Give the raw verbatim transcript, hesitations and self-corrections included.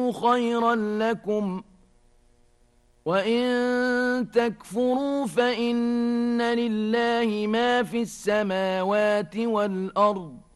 يَكُ خَيْرًا لَكُمْ وَإِن تَكْفُرُوا فَإِنَّ لِلَّهِ مَا فِي السَّمَاوَاتِ وَالْأَرْضِ